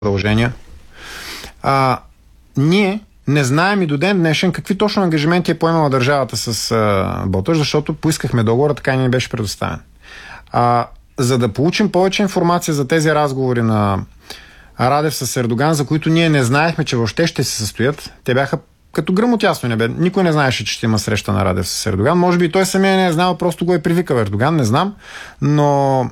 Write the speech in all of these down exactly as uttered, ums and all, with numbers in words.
продължения. А, ние не знаем и до ден днешен какви точно ангажименти е поемала държавата с а, Боташ, защото поискахме договора, така и не беше предоставен. А, за да получим повече информация за тези разговори на Радев с Ердоган, за които ние не знаехме, че въобще ще се състоят, те бяха като гръм от ясно небе. Никой не знаеше, че ще има среща на Радев с Ердоган. Може би и той самия не е знал, просто го е привикал Ердоган, не знам. Но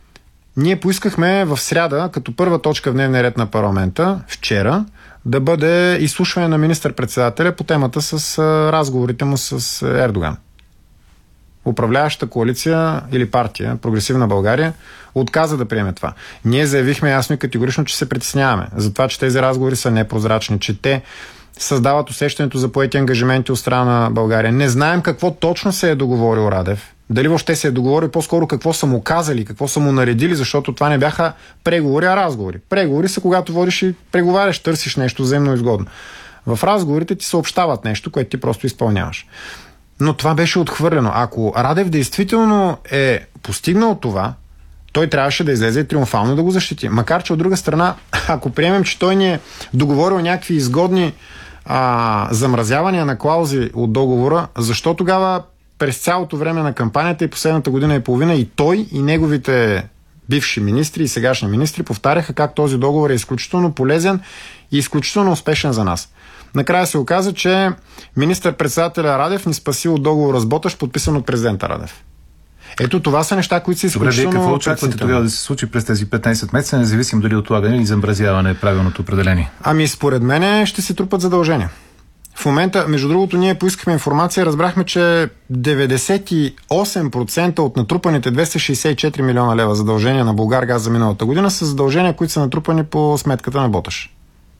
ние поискахме в сряда, като първа точка в дневния ред на парламента, вчера, да бъде изслушване на министър-председателя по темата с а, разговорите му с Ердоган. Управляващата коалиция или партия, Прогресивна България, отказа да приеме това. Ние заявихме ясно и категорично, че се притесняваме за това, че тези разговори са непрозрачни, че те създават усещането за поети ангажименти от страна на България. Не знаем какво точно се е договорил Радев. Дали въобще се е договорил, по-скоро какво са му казали, какво са му наредили, защото това не бяха преговори, а разговори. Преговори са когато водиш и преговаряш, търсиш нещо взаимно изгодно. В разговорите ти съобщават нещо, което ти просто изпълняваш. Но това беше отхвърлено. Ако Радев действително е постигнал това, той трябваше да излезе триумфално да го защити. Макар че от друга страна, ако приемем, че той ни е договорил някакви изгодни а, замразявания на клаузи от договора, защо тогава през цялото време на кампанията и последната година и половина и той, и неговите бивши министри и сегашни министри повтаряха как този договор е изключително полезен и изключително успешен за нас. Накрая се оказа, че министър-председателя Радев ни спаси от договора с Боташ, подписан от президента Радев. Ето това са неща, които са изключително... Добре, какво очаквате тогава да се случи през тези петнайсет месеца, независимо дали отлагане или замразяване е правилното определение? Ами според мен ще се трупат задължения. В момента, между другото, ние поискахме информация, разбрахме, че деветдесет и осем процента от натрупаните двеста шейсет и четири милиона лева задължения на Булгаргаз за миналата година са задължения, които са натрупани по сметката на Боташ.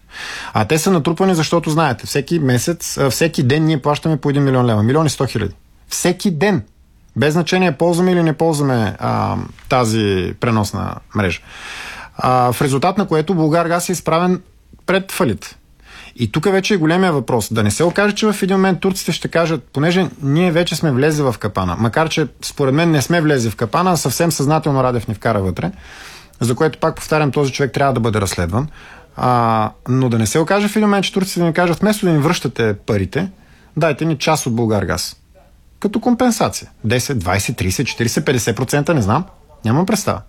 А те са натрупани, защото знаете, всеки месец, всеки ден ние плащаме по един милион лева. Милион и сто хиляди. Всеки ден. Без значение ползваме или не ползваме а, тази преносна мрежа. А, в резултат на което Булгаргаз е изправен пред фалит. И тук вече е големия въпрос. Да не се окаже, че в един момент турците ще кажат, понеже ние вече сме влезли в капана, макар че според мен не сме влезли в капана, а съвсем съзнателно Радев ни вкара вътре, за което пак повтарям, този човек трябва да бъде разследван. А, но да не се окаже в един момент, че турците да ни кажат, вместо да ни връщате парите, дайте ни част от Булгаргаз. Като компенсация. десет, двайсет, трийсет, четирийсет, петдесет процента, не знам. Нямам представа.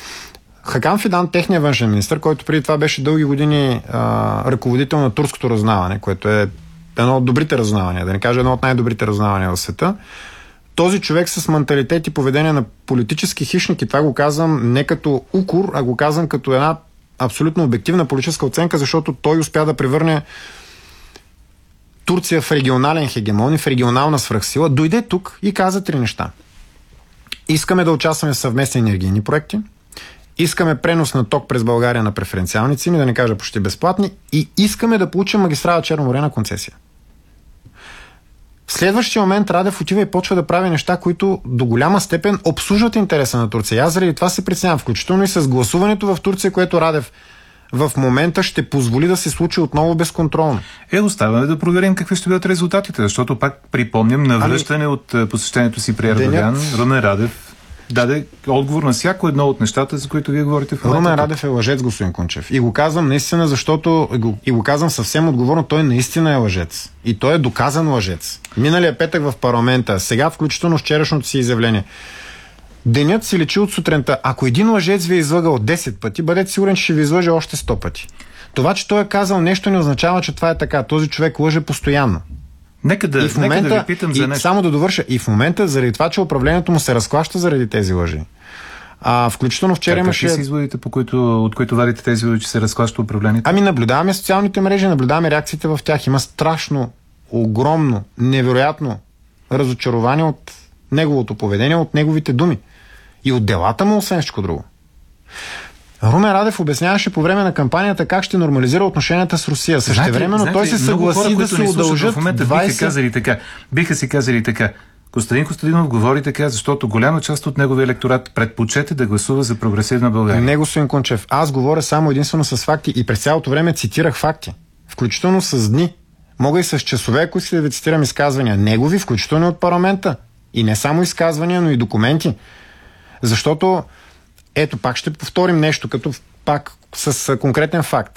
Хакан Фидан, техният външен министър, който преди това беше дълги години а, ръководител на турското разузнаване, което е едно от добрите разузнавания, да не кажа едно от най-добрите разузнавания в света. Този човек с менталитет и поведение на политически хищник, и това го казвам не като укор, а го казвам като една абсолютно обективна политическа оценка, защото той успя да превърне Турция в регионален хегемон и в регионална свръхсила, дойде тук и каза три неща. Искаме да участваме в съвместни енергийни проекти, искаме пренос на ток през България на преференциални цени, да не кажа почти безплатни, и искаме да получим магистрала Черно море на концесия. В следващия момент Радев отива и почва да прави неща, които до голяма степен обслужват интереса на Турция. Аз заради това се притеснявам, включително и с гласуването в Турция, което Радев в момента ще позволи да се случи отново безконтролно. Е, оставаме да проверим какви ще бъдат резултатите, защото пак припомням навръщане ами, от посещението си при Ердоган, денят... Румен Радев даде отговор на всяко едно от нещата, за които вие говорите в момента. Румен Радев е лъжец, господин Кунчев. И го казвам наистина, защото и го казвам съвсем отговорно, той наистина е лъжец. И той е доказан лъжец. Миналия петък в парламента, сега включително вчерашното си изявление. Денят си лечи от сутринта. Ако един лъжец ви е излъгал десет пъти, бъдете сигурен, че ще ви излъже още сто пъти. Това, че той е казал нещо, не означава, че това е така. Този човек лъже постоянно. Нека да, и в момента, нека да ви питам за нещо. Само да довърша. И в момента, заради това, че управлението му се разклаща заради тези лъжи. А, включително вчера имаше... Какви са изводите, по които, от които вадите тези лъжи, че се разклаща управлението? Ами наблюдаваме социалните мрежи, наблюдаваме реакциите в тях. Има страшно, огромно, невероятно разочарование от неговото поведение, от неговите думи. И от делата му, освен всичко друго. Румен Радев обясняваше по време на кампанията как ще нормализира отношенията с Русия. Същевременно той се съгласи хора, да се удължат в момента двайсет... биха казали така. Биха си казали така. Костадин Костадинов говори така, защото голяма част от неговия електорат предпочете да гласува за Прогресивна България. Не, господин Кунчев. Аз говоря само единствено с факти и през цялото време цитирах факти. Включително с дни. Мога и с часове, ако си да ви цитирам изказвания. Негови, включително от парламента. И не само изказвания, но и документи. Защото, ето пак ще повторим нещо, като пак с конкретен факт.